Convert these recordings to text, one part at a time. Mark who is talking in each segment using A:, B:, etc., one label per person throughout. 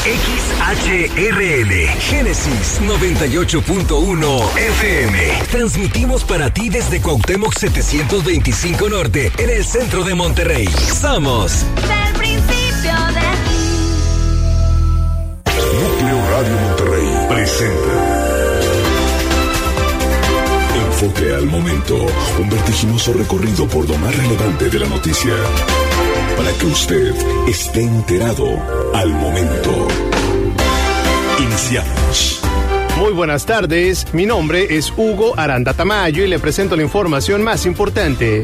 A: XHRL, Génesis 98.1 FM. Transmitimos para ti desde Cuauhtémoc 725 Norte, en el centro de Monterrey. Somos
B: del principio de ti.
C: Núcleo Radio Monterrey presenta Enfoque al Momento, un vertiginoso recorrido por lo más relevante de la noticia, para que usted esté enterado al momento. Iniciamos.
D: Muy buenas tardes, mi nombre es Hugo Aranda Tamayo y le presento la información más importante.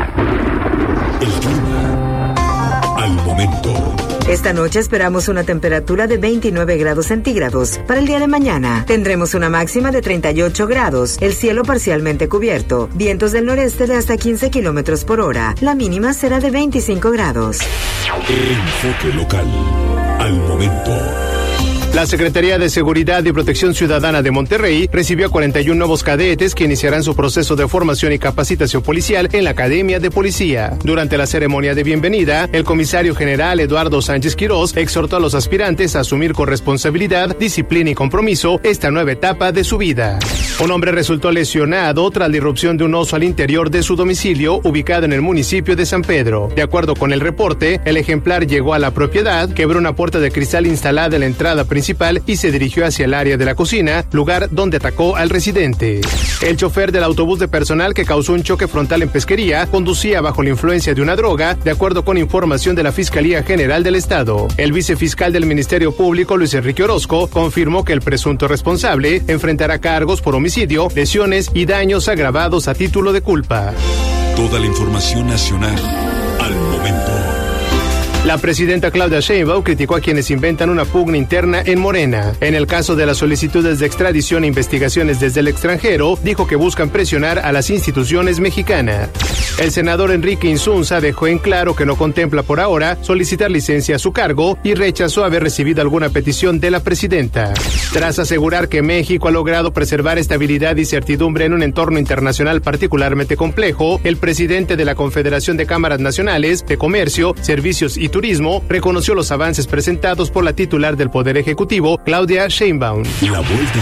C: El clima al momento.
E: Esta noche esperamos una temperatura de 29 grados centígrados. Para el día de mañana tendremos una máxima de 38 grados, el cielo parcialmente cubierto, vientos del noreste de hasta 15 kilómetros por hora. La mínima será de 25 grados.
C: Enfoque local al momento.
D: La Secretaría de Seguridad y Protección Ciudadana de Monterrey recibió a 41 nuevos cadetes que iniciarán su proceso de formación y capacitación policial en la Academia de Policía. Durante la ceremonia de bienvenida, el comisario general Eduardo Sánchez Quirós exhortó a los aspirantes a asumir con responsabilidad, disciplina y compromiso esta nueva etapa de su vida. Un hombre resultó lesionado tras la irrupción de un oso al interior de su domicilio ubicado en el municipio de San Pedro. De acuerdo con el reporte, el ejemplar llegó a la propiedad, quebró una puerta de cristal instalada en la entrada principal y se dirigió hacia el área de la cocina, lugar donde atacó al residente. El chofer del autobús de personal que causó un choque frontal en Pesquería conducía bajo la influencia de una droga, de acuerdo con información de la Fiscalía General del Estado. El vicefiscal del Ministerio Público, Luis Enrique Orozco, confirmó que el presunto responsable enfrentará cargos por homicidio, lesiones y daños agravados a título de culpa.
C: Toda la información nacional al momento.
D: La presidenta Claudia Sheinbaum criticó a quienes inventan una pugna interna en Morena. En el caso de las solicitudes de extradición e investigaciones desde el extranjero, dijo que buscan presionar a las instituciones mexicanas. El senador Enrique Insunza dejó en claro que no contempla por ahora solicitar licencia a su cargo y rechazó haber recibido alguna petición de la presidenta. Tras asegurar que México ha logrado preservar estabilidad y certidumbre en un entorno internacional particularmente complejo, el presidente de la Confederación de Cámaras Nacionales de Comercio, Servicios y Turismo reconoció los avances presentados por la titular del Poder Ejecutivo, Claudia Sheinbaum.
C: La vuelta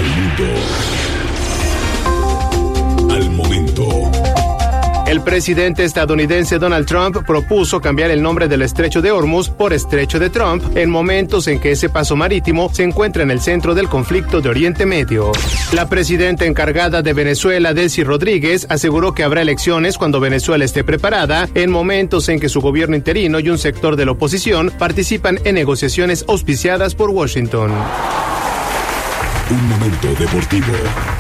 C: al mundo al momento.
D: El presidente estadounidense Donald Trump propuso cambiar el nombre del Estrecho de Hormuz por Estrecho de Trump en momentos en que ese paso marítimo se encuentra en el centro del conflicto de Oriente Medio. La presidenta encargada de Venezuela, Delcy Rodríguez, aseguró que habrá elecciones cuando Venezuela esté preparada, en momentos en que su gobierno interino y un sector de la oposición participan en negociaciones auspiciadas por Washington.
C: Un momento deportivo.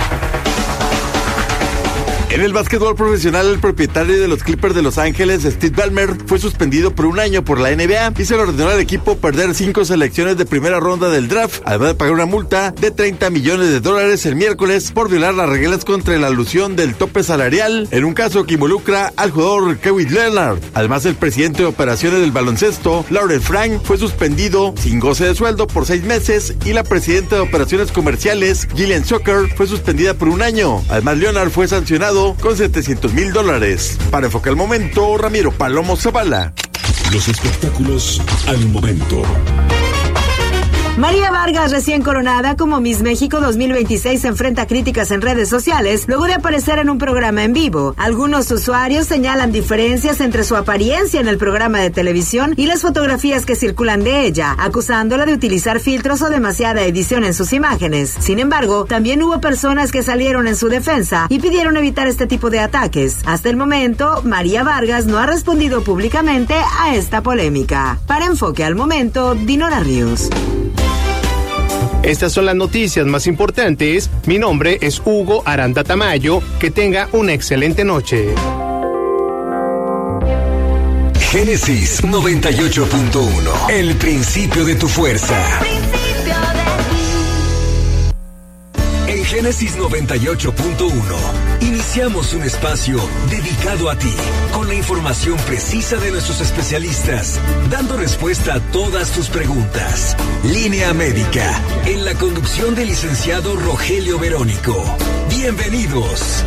F: En el básquetbol profesional, el propietario de los Clippers de Los Ángeles, Steve Ballmer, fue suspendido por un año por la NBA y se le ordenó al equipo perder 5 selecciones de primera ronda del draft, además de pagar una multa de $30 millones el miércoles por violar las reglas contra la alusión del tope salarial, en un caso que involucra al jugador Kawhi Leonard. Además, el presidente de operaciones del baloncesto, Laurel Frank, fue suspendido sin goce de sueldo por 6 meses y la presidenta de operaciones comerciales, Gillian Zucker, fue suspendida por un año. Además, Leonard fue sancionado con $700,000. Para Enfoque al Momento, Ramiro Palomo Zavala.
C: Los espectáculos al momento.
E: María Vargas, recién coronada como Miss México 2026, se enfrenta a críticas en redes sociales luego de aparecer en un programa en vivo. Algunos usuarios señalan diferencias entre su apariencia en el programa de televisión y las fotografías que circulan de ella, acusándola de utilizar filtros o demasiada edición en sus imágenes. Sin embargo, también hubo personas que salieron en su defensa y pidieron evitar este tipo de ataques. Hasta el momento, María Vargas no ha respondido públicamente a esta polémica. Para Enfoque al Momento, Dinora Ríos.
D: Estas son las noticias más importantes. Mi nombre es Hugo Aranda Tamayo. Que tenga una excelente noche.
A: Génesis 98.1. El principio de tu fuerza. En Génesis 98.1 iniciamos un espacio dedicado a ti, con la información precisa de nuestros especialistas, dando respuesta a todas tus preguntas. Línea Médica, en la conducción del licenciado Rogelio Verónico. Bienvenidos.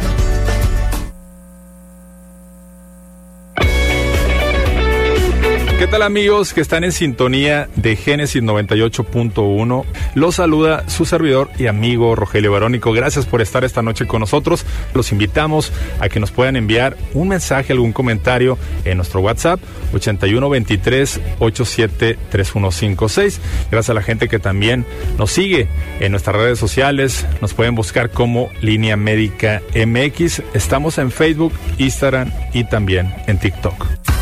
G: ¿Qué tal, amigos que están en sintonía de Génesis 98.1? Los saluda su servidor y amigo Rogelio Verónico. Gracias por estar esta noche con nosotros. Los invitamos a que nos puedan enviar un mensaje, algún comentario en nuestro WhatsApp 8123-873156. Gracias a la gente que también nos sigue en nuestras redes sociales. Nos pueden buscar como Línea Médica MX. Estamos en Facebook, Instagram y también en TikTok.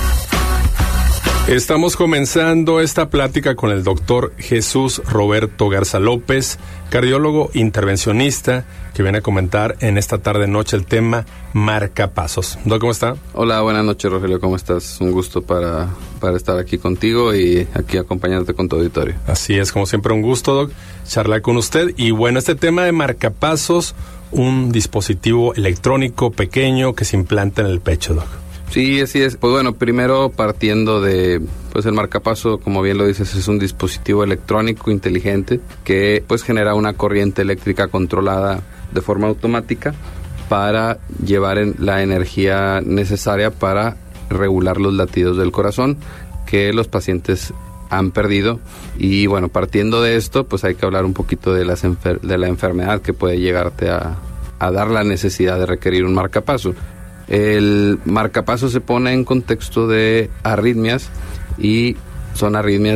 G: Estamos comenzando esta plática con el doctor Jesús Roberto Garza López, cardiólogo intervencionista, que viene a comentar en esta tarde-noche el tema marcapasos. Doc, ¿cómo está?
H: Hola, buenas noches, Rogelio, ¿cómo estás? Un gusto para estar aquí contigo y aquí acompañándote con tu auditorio.
G: Así es, como siempre, un gusto, Doc, charlar con usted. Y bueno, este tema de marcapasos, un dispositivo electrónico pequeño que se implanta en el pecho, Doc.
H: Sí, así es. Pues bueno, primero partiendo de, pues el marcapaso, como bien lo dices, es un dispositivo electrónico inteligente que pues genera una corriente eléctrica controlada de forma automática para llevar la energía necesaria para regular los latidos del corazón que los pacientes han perdido. Y bueno, partiendo de esto, pues hay que hablar un poquito de la enfermedad que puede llegarte a dar la necesidad de requerir un marcapaso. El marcapaso se pone en contexto de arritmias y son arritmias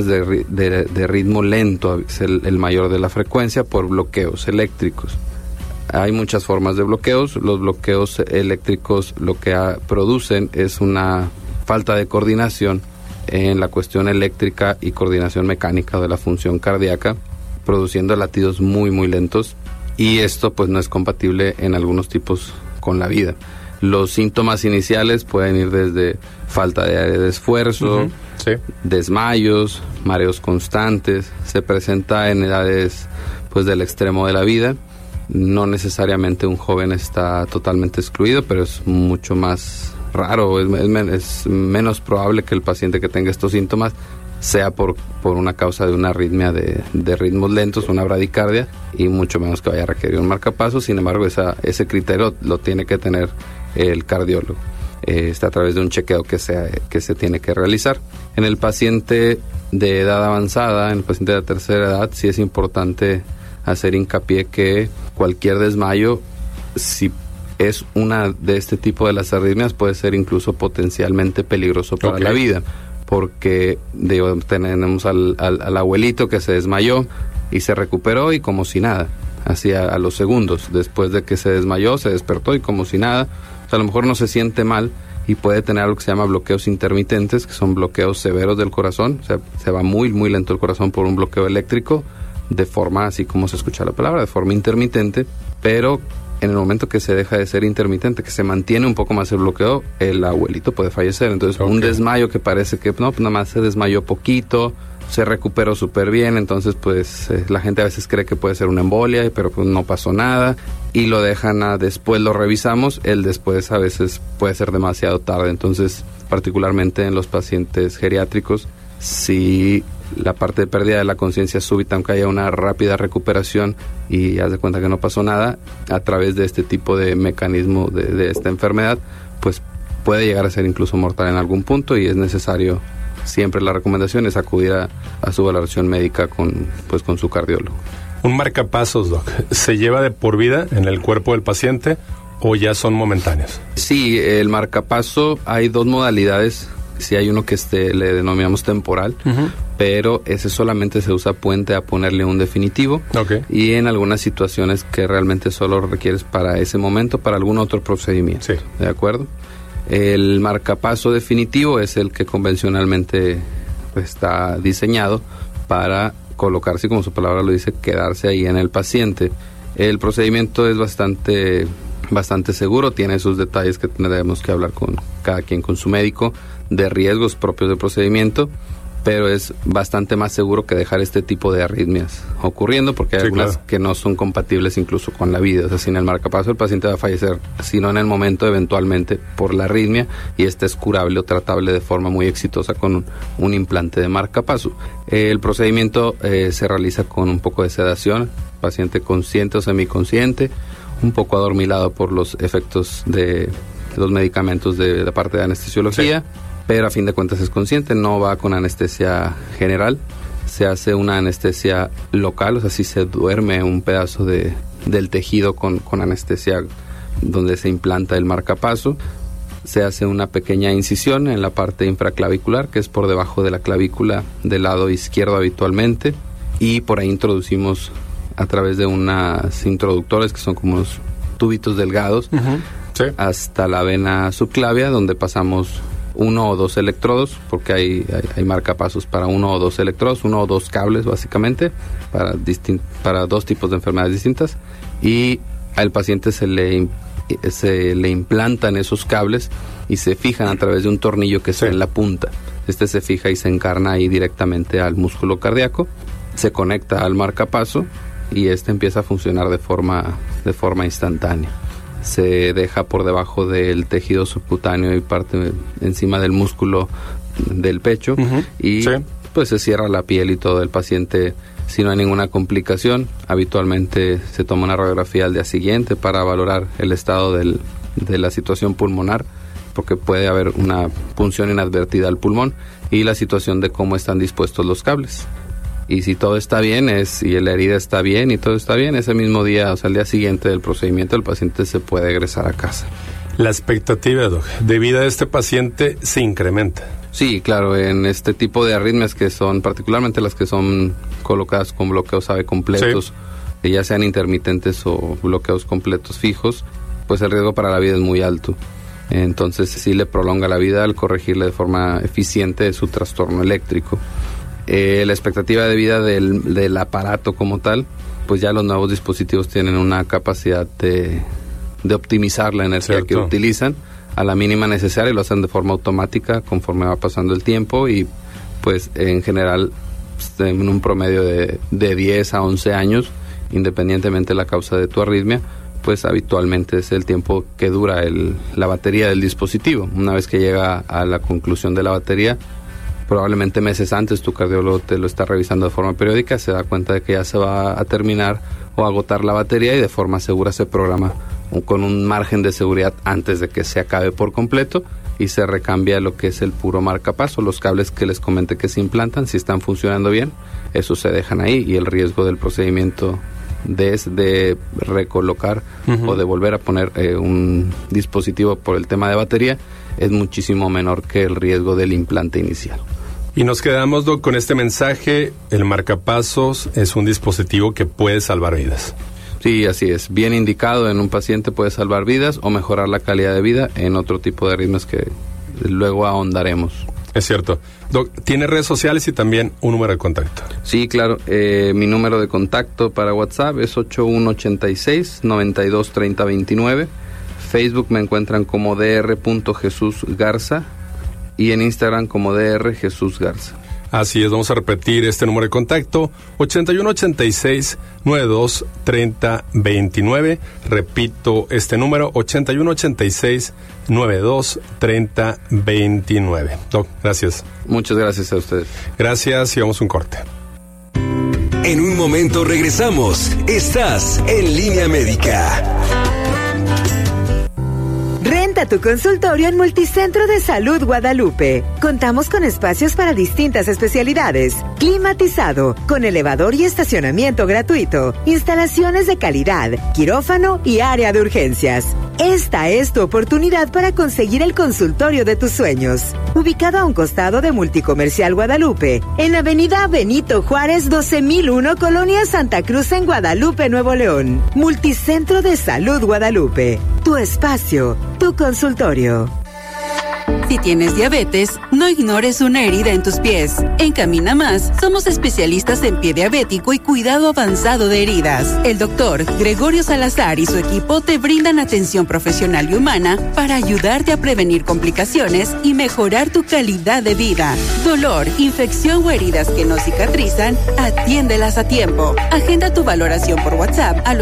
H: de ritmo lento, es el mayor de la frecuencia por bloqueos eléctricos. Hay muchas formas de bloqueos. Los bloqueos eléctricos lo que producen es una falta de coordinación en la cuestión eléctrica y coordinación mecánica de la función cardíaca, produciendo latidos muy muy lentos, y esto pues no es compatible en algunos tipos con la vida. Los síntomas iniciales pueden ir desde falta de esfuerzo, sí, desmayos, mareos constantes. Se presenta en edades pues del extremo de la vida. No necesariamente un joven está totalmente excluido, pero es mucho más raro, es menos probable que el paciente que tenga estos síntomas sea por una causa de una arritmia de ritmos lentos, una bradicardia, y mucho menos que vaya a requerir un marcapaso. Sin embargo, ese criterio lo tiene que tener el cardiólogo. Está a través de un chequeo que se tiene que realizar. En el paciente de edad avanzada, en el paciente de la tercera edad, sí es importante hacer hincapié que cualquier desmayo, si es una de este tipo de las arritmias, puede ser incluso potencialmente peligroso para la vida, porque tenemos al abuelito que se desmayó y se recuperó y como si nada, así a los segundos después de que se desmayó, se despertó y como si nada. O sea, a lo mejor no se siente mal y puede tener algo que se llama bloqueos intermitentes, que son bloqueos severos del corazón. O sea, se va muy muy lento el corazón por un bloqueo eléctrico, de forma, así como se escucha la palabra, de forma intermitente, pero en el momento que se deja de ser intermitente, que se mantiene un poco más el bloqueo, el abuelito puede fallecer. Entonces, un desmayo que parece que no, pues nada más se desmayó poquito, se recuperó súper bien, entonces pues la gente a veces cree que puede ser una embolia, pero pues no pasó nada y lo dejan después lo revisamos, el después a veces puede ser demasiado tarde. Entonces, particularmente en los pacientes geriátricos, si la parte de pérdida de la conciencia súbita, aunque haya una rápida recuperación y haz de cuenta que no pasó nada, a través de este tipo de mecanismo de esta enfermedad, pues puede llegar a ser incluso mortal en algún punto, y es necesario, siempre la recomendación es acudir a su valoración médica con su cardiólogo.
G: ¿Un marcapasos, Doc, se lleva de por vida en el cuerpo del paciente o ya son momentáneos?
H: Sí, el marcapaso hay dos modalidades. Sí, hay uno que le denominamos temporal, pero ese solamente se usa puente a ponerle un definitivo, y en algunas situaciones que realmente solo requieres para ese momento, para algún otro procedimiento. Sí. ¿De acuerdo? El marcapaso definitivo es el que convencionalmente está diseñado para colocarse, como su palabra lo dice, quedarse ahí en el paciente. El procedimiento es bastante seguro, tiene sus detalles que tendremos que hablar con cada quien, con su médico, de riesgos propios del procedimiento, pero es bastante más seguro que dejar este tipo de arritmias ocurriendo, porque hay algunas que no son compatibles incluso con la vida. O sea, sin el marcapaso el paciente va a fallecer, sino en el momento eventualmente por la arritmia, y esta es curable o tratable de forma muy exitosa con un implante de marcapaso. El procedimiento se realiza con un poco de sedación, paciente consciente o semiconsciente, un poco adormilado por los efectos de los medicamentos de la parte de anestesiología. pero a fin de cuentas es consciente, no va con anestesia general. Se hace una anestesia local, o sea, si se duerme un pedazo del tejido con anestesia donde se implanta el marcapaso. Se hace una pequeña incisión en la parte infraclavicular, que es por debajo de la clavícula del lado izquierdo habitualmente, y por ahí introducimos a través de unas introductores que son como unos tubitos delgados,
I: Sí.
H: hasta la vena subclavia, donde pasamos 1 o 2 electrodos, porque hay marcapasos para 1 o 2 electrodos, 1 o 2 cables básicamente, para 2 tipos de enfermedades distintas, y al paciente se le implantan esos cables y se fijan a través de un tornillo que está en la punta. Este se fija y se encarna ahí directamente al músculo cardíaco, se conecta al marcapaso y este empieza a funcionar de forma instantánea. Se deja por debajo del tejido subcutáneo y parte encima del músculo del pecho, y pues se cierra la piel y todo. El paciente, si no hay ninguna complicación, habitualmente se toma una radiografía al día siguiente para valorar el estado de la situación pulmonar, porque puede haber una punción inadvertida al pulmón, y la situación de cómo están dispuestos los cables. Y si todo está bien, y la herida está bien y todo está bien, ese mismo día, o sea, el día siguiente del procedimiento, el paciente se puede egresar a casa.
I: La expectativa, Doc, de vida de este paciente se incrementa.
H: Sí, claro, en este tipo de arritmias que son, particularmente las que son colocadas con bloqueos AV completos, que ya sean intermitentes o bloqueos completos fijos, pues el riesgo para la vida es muy alto. Entonces sí le prolonga la vida al corregirle de forma eficiente su trastorno eléctrico. La expectativa de vida del aparato como tal, pues ya los nuevos dispositivos tienen una capacidad de optimizar la energía que utilizan a la mínima necesaria, y lo hacen de forma automática conforme va pasando el tiempo, y pues en general en un promedio de 10 a 11 años, independientemente de la causa de tu arritmia, pues habitualmente es el tiempo que dura la batería del dispositivo. Una vez que llega a la conclusión de la batería, probablemente meses antes tu cardiólogo te lo está revisando de forma periódica, se da cuenta de que ya se va a terminar o agotar la batería, y de forma segura se programa con un margen de seguridad antes de que se acabe por completo, y se recambia lo que es el puro marcapaso. Los cables que les comenté que se implantan, si están funcionando bien, esos se dejan ahí, y el riesgo del procedimiento de recolocar o de volver a poner un dispositivo por el tema de batería es muchísimo menor que el riesgo del implante inicial.
I: Y nos quedamos, Doc, con este mensaje: el marcapasos es un dispositivo que puede salvar vidas.
H: Sí, así es. Bien indicado en un paciente puede salvar vidas o mejorar la calidad de vida en otro tipo de arritmias que luego ahondaremos.
I: Es cierto. Doc, ¿tiene redes sociales y también un número de contacto?
H: Sí, claro. Mi número de contacto para WhatsApp es 8186-923029. Facebook me encuentran como dr.jesusgarza y en Instagram como drjesusgarza.
I: Así es, vamos a repetir este número de contacto: 8186-923029. Repito este número: 8186-923029. Doc, gracias.
H: Muchas gracias a ustedes.
I: Gracias, y vamos a un corte.
A: En un momento regresamos. Estás en Línea Médica.
E: Renta tu consultorio en Multicentro de Salud Guadalupe. Contamos con espacios para distintas especialidades, climatizado, con elevador y estacionamiento gratuito, instalaciones de calidad, quirófano y área de urgencias. Esta es tu oportunidad para conseguir el consultorio de tus sueños. Ubicado a un costado de Multicomercial Guadalupe, en Avenida Benito Juárez 12001, Colonia Santa Cruz, en Guadalupe, Nuevo León. Multicentro de Salud Guadalupe. Tu espacio, tu consultorio.
J: Si tienes diabetes, no ignores una herida en tus pies. En Camina Más, somos especialistas en pie diabético y cuidado avanzado de heridas. El doctor Gregorio Salazar y su equipo te brindan atención profesional y humana para ayudarte a prevenir complicaciones y mejorar tu calidad de vida. Dolor, infección o heridas que no cicatrizan, atiéndelas a tiempo. Agenda tu valoración por WhatsApp al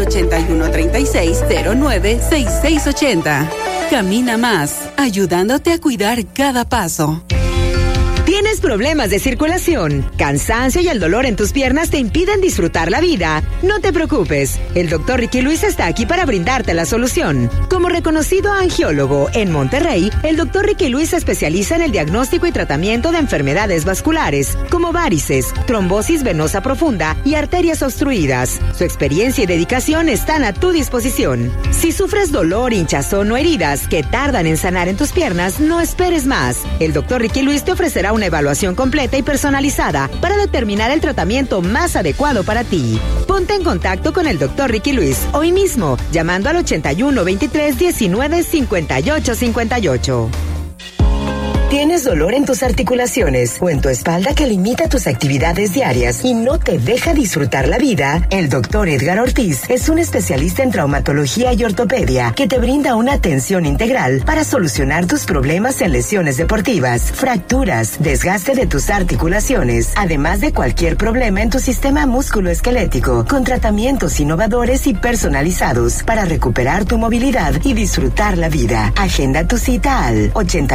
J: 8136096680. Camina Más, ayudándote a cuidar cada paso.
E: ¿Tienes problemas de circulación, cansancio y el dolor en tus piernas te impiden disfrutar la vida? No te preocupes, el Dr. Ricky Luis está aquí para brindarte la solución. Como reconocido angiólogo en Monterrey, el Dr. Ricky Luis se especializa en el diagnóstico y tratamiento de enfermedades vasculares, como varices, trombosis venosa profunda y arterias obstruidas. Su experiencia y dedicación están a tu disposición. Si sufres dolor, hinchazón o heridas que tardan en sanar en tus piernas, no esperes más. El Dr. Ricky Luis te ofrecerá una evaluación completa y personalizada para determinar el tratamiento más adecuado para ti. Ponte en contacto con el Dr. Ricky Luis hoy mismo, llamando al 81 23 19 58 58. ¿Tienes dolor en tus articulaciones o en tu espalda que limita tus actividades diarias y no te deja disfrutar la vida? El Dr. Edgar Ortiz es un especialista en traumatología y ortopedia que te brinda una atención integral para solucionar tus problemas en lesiones deportivas, fracturas, desgaste de tus articulaciones, además de cualquier problema en tu sistema musculoesquelético, con tratamientos innovadores y personalizados para recuperar tu movilidad y disfrutar la vida. Agenda tu cita al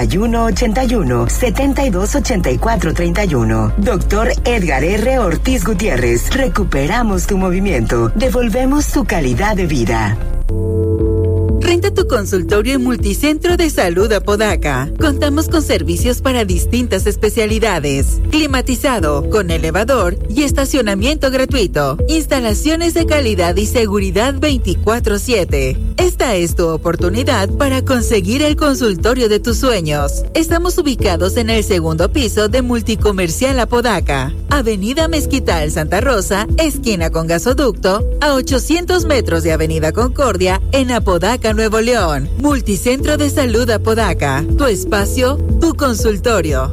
E: 728431. Dr. Edgar R. Ortiz Gutiérrez. Recuperamos tu movimiento. Devolvemos tu calidad de vida.
J: Renta tu consultorio en Multicentro de Salud Apodaca. Contamos con servicios para distintas especialidades. Climatizado, con elevador y estacionamiento gratuito. Instalaciones de calidad y seguridad 24/7. Esta es tu oportunidad para conseguir el consultorio de tus sueños. Estamos ubicados en el segundo piso de Multicomercial Apodaca. Avenida Mezquital Santa Rosa, esquina con Gasoducto, a 800 metros de Avenida Concordia, en Apodaca, Nuevo León. Multicentro de Salud Apodaca. Tu espacio, tu consultorio.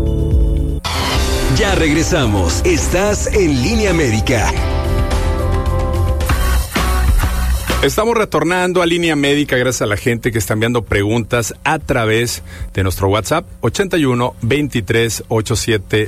A: Ya regresamos. Estás en Línea Médica.
I: Estamos retornando a Línea Médica gracias a la gente que está enviando preguntas a través de nuestro WhatsApp 81 23 87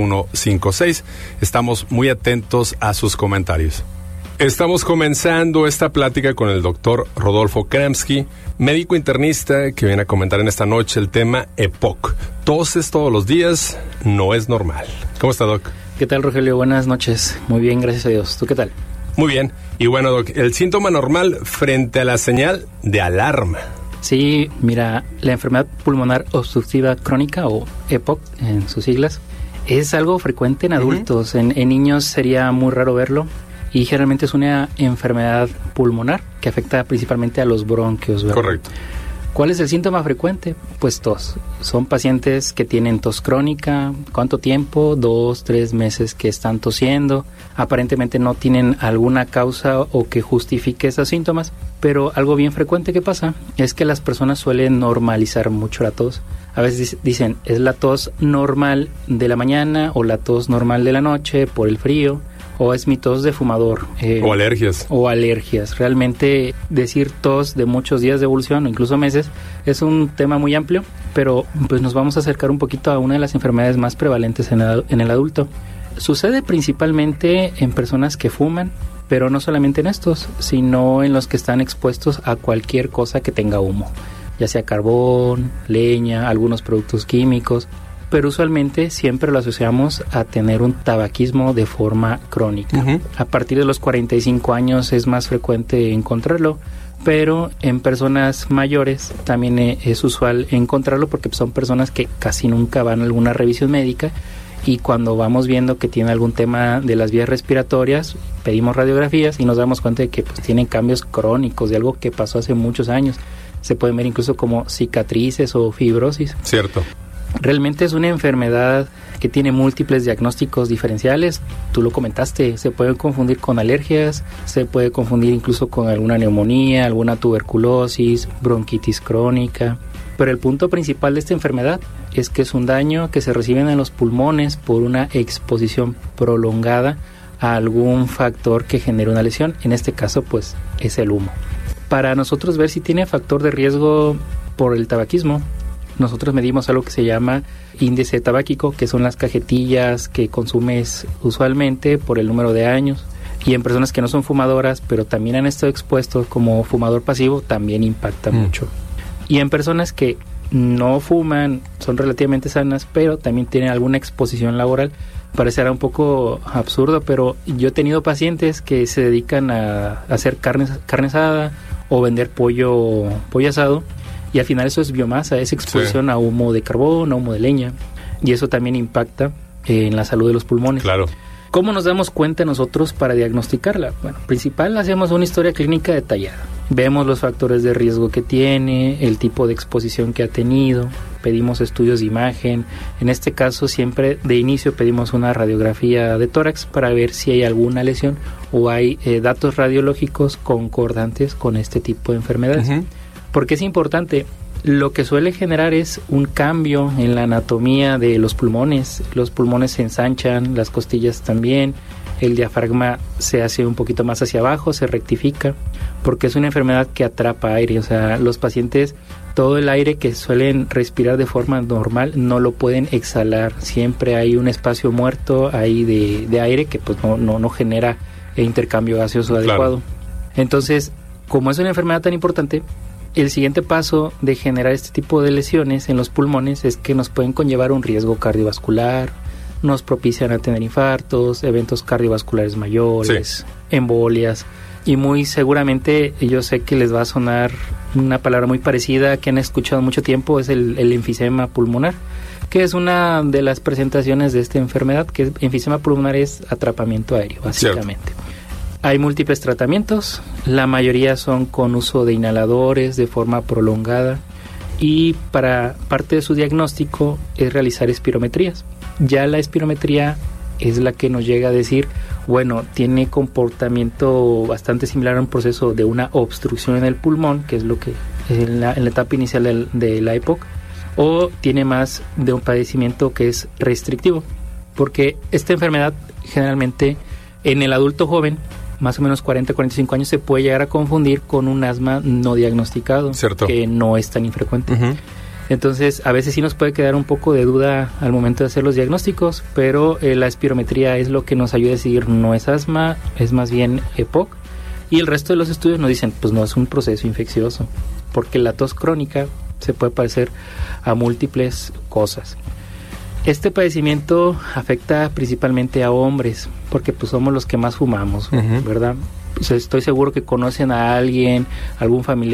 I: 3156. Estamos muy atentos a sus comentarios. Estamos comenzando esta plática con el doctor Rodolfo Kramsky, médico internista, que viene a comentar en esta noche el tema EPOC. Toses todos los días no es normal. ¿Cómo está, doc?
K: ¿Qué tal, Rogelio? Buenas noches. Muy bien, gracias a Dios. ¿Tú qué tal?
I: Muy bien. Y bueno, doc, el síntoma normal frente a la señal de alarma.
K: Sí, mira, la enfermedad pulmonar obstructiva crónica, o EPOC en sus siglas, es algo frecuente en adultos. En niños sería muy raro verlo. Y generalmente es una enfermedad pulmonar que afecta principalmente a los bronquios, ¿verdad?
I: Correcto.
K: ¿Cuál es el síntoma frecuente? Pues tos. Son pacientes que tienen tos crónica. ¿Cuánto tiempo? 2, 3 meses que están tosiendo. Aparentemente no tienen alguna causa o que justifique esos síntomas. Pero algo bien frecuente que pasa es que las personas suelen normalizar mucho la tos. A veces dicen, es la tos normal de la mañana o la tos normal de la noche por el frío. O es mi tos de fumador.
I: O alergias.
K: O alergias. Realmente decir tos de muchos días de evolución o incluso meses es un tema muy amplio, pero pues nos vamos a acercar un poquito a una de las enfermedades más prevalentes en el adulto. Sucede principalmente en personas que fuman, pero no solamente en estos, sino en los que están expuestos a cualquier cosa que tenga humo, ya sea carbón, leña, algunos productos químicos. Pero usualmente siempre lo asociamos a tener un tabaquismo de forma crónica. Uh-huh. A partir de los 45 años es más frecuente encontrarlo, pero en personas mayores también es usual encontrarlo porque son personas que casi nunca van a alguna revisión médica, y cuando vamos viendo que tiene algún tema de las vías respiratorias, pedimos radiografías y nos damos cuenta de que pues, tienen cambios crónicos de algo que pasó hace muchos años. Se pueden ver incluso como cicatrices o fibrosis.
I: Cierto.
K: Realmente es una enfermedad que tiene múltiples diagnósticos diferenciales. Tú lo comentaste, se puede confundir con alergias, se puede confundir incluso con alguna neumonía, alguna tuberculosis, bronquitis crónica. Pero el punto principal de esta enfermedad es que es un daño que se recibe en los pulmones por una exposición prolongada a algún factor que genere una lesión. En este caso, pues, es el humo. Para nosotros ver si tiene factor de riesgo por el tabaquismo, nosotros medimos algo que se llama índice tabáquico, que son las cajetillas que consumes usualmente por el número de años. Y en personas que no son fumadoras, pero también han estado expuestos como fumador pasivo, también impacta mucho. Y en personas que no fuman, son relativamente sanas, pero también tienen alguna exposición laboral. Parecerá un poco absurdo, pero yo he tenido pacientes que se dedican a hacer carne asada o vender pollo asado, y al final eso es biomasa, es exposición a humo de carbón, a humo de leña, y eso también impacta en la salud de los pulmones.
I: Claro.
K: ¿Cómo nos damos cuenta nosotros para diagnosticarla? Bueno, principal, hacemos una historia clínica detallada. Vemos los factores de riesgo que tiene, el tipo de exposición que ha tenido, pedimos estudios de imagen. En este caso, siempre de inicio pedimos una radiografía de tórax para ver si hay alguna lesión o hay datos radiológicos concordantes con este tipo de enfermedades. Uh-huh. Porque es importante. Lo que suele generar es un cambio en la anatomía de los pulmones. Los pulmones se ensanchan, las costillas también, el diafragma se hace un poquito más hacia abajo, se rectifica, porque es una enfermedad que atrapa aire. O sea, los pacientes, todo el aire que suelen respirar de forma normal no lo pueden exhalar. Siempre hay un espacio muerto ahí de aire que pues no genera intercambio gaseoso adecuado. Entonces, como es una enfermedad tan importante, el siguiente paso de generar este tipo de lesiones en los pulmones es que nos pueden conllevar un riesgo cardiovascular, nos propician a tener infartos, eventos cardiovasculares mayores, embolias, y muy seguramente yo sé que les va a sonar una palabra muy parecida que han escuchado mucho tiempo, es el enfisema pulmonar, que es una de las presentaciones de esta enfermedad, que enfisema pulmonar es atrapamiento aéreo, básicamente. Cierto. Hay múltiples tratamientos, la mayoría son con uso de inhaladores de forma prolongada, y para parte de su diagnóstico es realizar espirometrías. Ya la espirometría es la que nos llega a decir, bueno, tiene comportamiento bastante similar a un proceso de una obstrucción en el pulmón, que es lo que en la etapa inicial de la EPOC, o tiene más de un padecimiento que es restrictivo, porque esta enfermedad generalmente en el adulto joven, más o menos 40-45 años, se puede llegar a confundir con un asma no diagnosticado, ¿cierto?, que no es tan infrecuente. Uh-huh. Entonces, a veces sí nos puede quedar un poco de duda al momento de hacer los diagnósticos, pero la espirometría es lo que nos ayuda a decidir no es asma, es más bien EPOC, y el resto de los estudios nos dicen, pues no es un proceso infeccioso, porque la tos crónica se puede parecer a múltiples cosas. Este padecimiento afecta principalmente a hombres, porque pues somos los que más fumamos, uh-huh, ¿verdad? Pues estoy seguro que conocen a alguien, algún familiar